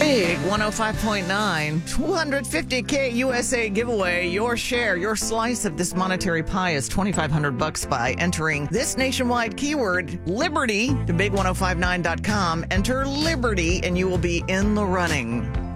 Big 105.9, 250K USA giveaway. Your share, your slice of this monetary pie is $2,500 by entering this nationwide keyword, Liberty, to big1059.com. Enter Liberty and you will be in the running.